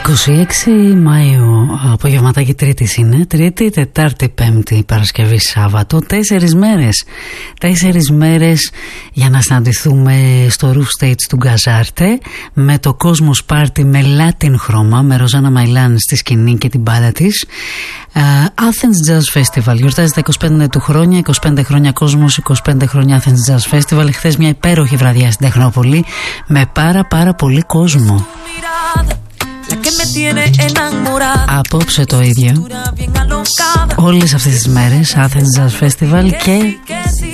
Μαΐου, απογευματάκι Τρίτης είναι. Τρίτη, Τετάρτη, Πέμπτη, Παρασκευή, Σάββατο. 4 μέρες. 4 μέρες για να συναντηθούμε στο Roof Stage του Γκαζάρτε με το Cosmos Party με Latin χρώμα, με Ροζάνα Μαϊλάν στη σκηνή και την μπάντα της. Athens Jazz Festival. Γιορτάζει τα 25 του χρόνια, 25 χρόνια Cosmos, 25 χρόνια Athens Jazz Festival. Χθες μια υπέροχη βραδιά στην Τεχνόπολη με πάρα πολύ κόσμο. Απόψε το ίδιο. Όλες αυτές τις μέρες Athens Jazz Festival και